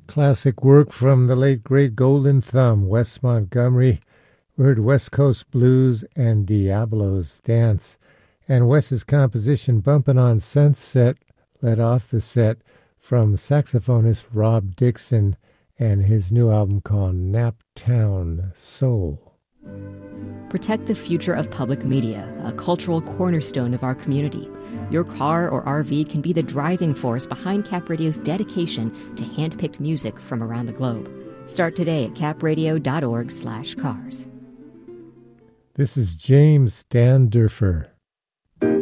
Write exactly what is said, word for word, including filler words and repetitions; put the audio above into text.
Classic work from the late great Golden Thumb, Wes Montgomery. We heard West Coast Blues and Diablo's Dance. And Wes's composition Bumpin' on Sunset led off the set from saxophonist Rob Dixon and his new album called Naptown Soul. Protect the future of public media, a cultural cornerstone of our community. Your car or R V can be the driving force behind Cap Radio's dedication to hand-picked music from around the globe. Start today at capradio.org slash cars. This is James Standerfer.